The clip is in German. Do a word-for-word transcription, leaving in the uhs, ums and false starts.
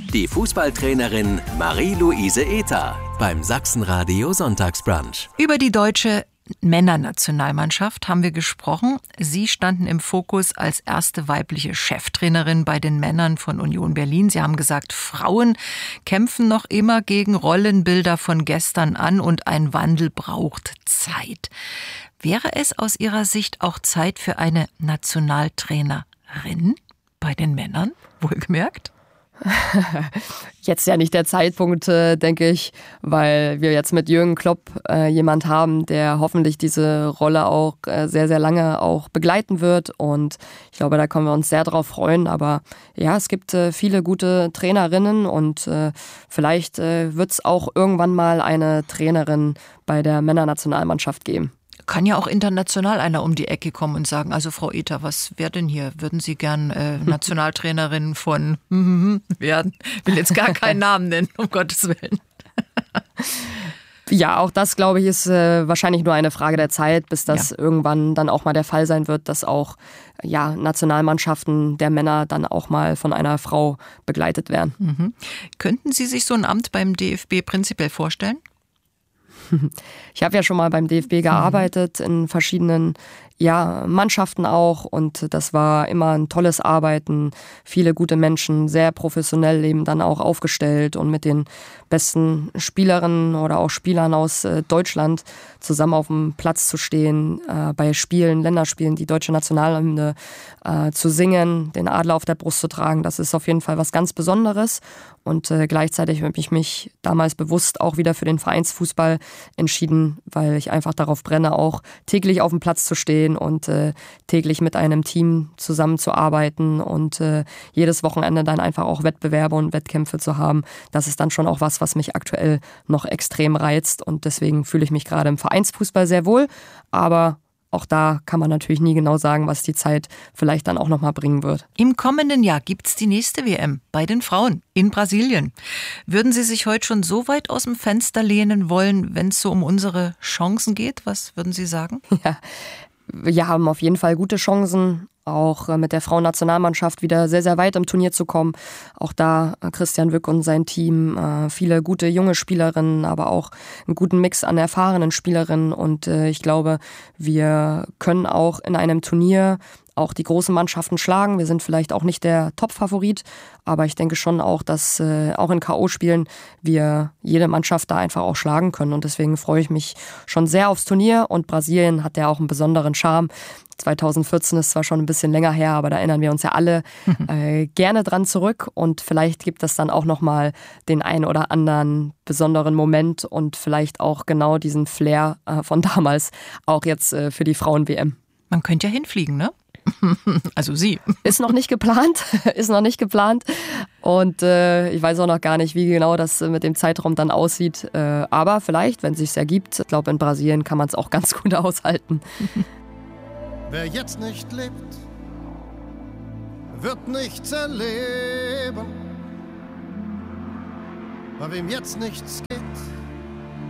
Die Fußballtrainerin Marie-Louise Ether beim Sachsenradio Sonntagsbrunch. Über die deutsche Männernationalmannschaft haben wir gesprochen. Sie standen im Fokus als erste weibliche Cheftrainerin bei den Männern von Union Berlin. Sie haben gesagt, Frauen kämpfen noch immer gegen Rollenbilder von gestern an und ein Wandel braucht Zeit. Wäre es aus Ihrer Sicht auch Zeit für eine Nationaltrainerin bei den Männern, wohlgemerkt? Jetzt ja nicht der Zeitpunkt, äh, denke ich, weil wir jetzt mit Jürgen Klopp äh, jemand haben, der hoffentlich diese Rolle auch äh, sehr, sehr lange auch begleiten wird. Und ich glaube, da können wir uns sehr drauf freuen. Aber ja, es gibt äh, viele gute Trainerinnen und äh, vielleicht äh, wird es auch irgendwann mal eine Trainerin bei der Männernationalmannschaft geben. Kann ja auch international einer um die Ecke kommen und sagen, also Frau Ether, was wäre denn hier? Würden Sie gern äh, Nationaltrainerin von werden? Ich will jetzt gar keinen Namen nennen, um Gottes Willen. Ja, auch das, glaube ich, ist äh, wahrscheinlich nur eine Frage der Zeit, bis das ja. irgendwann dann auch mal der Fall sein wird, dass auch ja, Nationalmannschaften der Männer dann auch mal von einer Frau begleitet werden. Mhm. Könnten Sie sich so ein Amt beim D F B prinzipiell vorstellen? Ich habe ja schon mal beim D F B gearbeitet, in verschiedenen ja, Mannschaften auch, und das war immer ein tolles Arbeiten, viele gute Menschen, sehr professionell eben dann auch aufgestellt und mit den besten Spielerinnen oder auch Spielern aus äh, Deutschland zusammen auf dem Platz zu stehen, äh, bei Spielen, Länderspielen, die deutsche Nationalhymne äh, zu singen, den Adler auf der Brust zu tragen. Das ist auf jeden Fall was ganz Besonderes, und äh, gleichzeitig habe ich mich damals bewusst auch wieder für den Vereinsfußball entschieden, weil ich einfach darauf brenne, auch täglich auf dem Platz zu stehen und äh, täglich mit einem Team zusammenzuarbeiten und äh, jedes Wochenende dann einfach auch Wettbewerbe und Wettkämpfe zu haben. Das ist dann schon auch was, was mich aktuell noch extrem reizt, und deswegen fühle ich mich gerade im Vereinsfußball sehr wohl, aber auch da kann man natürlich nie genau sagen, was die Zeit vielleicht dann auch nochmal bringen wird. Im kommenden Jahr gibt es die nächste W M bei den Frauen in Brasilien. Würden Sie sich heute schon so weit aus dem Fenster lehnen wollen, wenn es so um unsere Chancen geht? Was würden Sie sagen? Ja, wir haben auf jeden Fall gute Chancen, auch mit der Frauennationalmannschaft wieder sehr, sehr weit im Turnier zu kommen. Auch da Christian Wück und sein Team, viele gute junge Spielerinnen, aber auch einen guten Mix an erfahrenen Spielerinnen. Und ich glaube, wir können auch in einem Turnier auch die großen Mannschaften schlagen. Wir sind vielleicht auch nicht der Top-Favorit, aber ich denke schon auch, dass äh, auch in K O-Spielen wir jede Mannschaft da einfach auch schlagen können. Und deswegen freue ich mich schon sehr aufs Turnier. Und Brasilien hat ja auch einen besonderen Charme. zweitausendvierzehn ist zwar schon ein bisschen länger her, aber da erinnern wir uns ja alle äh, gerne dran zurück. Und vielleicht gibt es dann auch nochmal den einen oder anderen besonderen Moment und vielleicht auch genau diesen Flair äh, von damals auch jetzt äh, für die Frauen-W M. Man könnte ja hinfliegen, ne? Also Sie. Ist noch nicht geplant, ist noch nicht geplant. Und äh, ich weiß auch noch gar nicht, wie genau das mit dem Zeitraum dann aussieht. Äh, aber vielleicht, wenn es sich ergibt, ich glaube, in Brasilien kann man es auch ganz gut aushalten. Wer jetzt nicht lebt, wird nichts erleben. Bei wem jetzt nichts geht,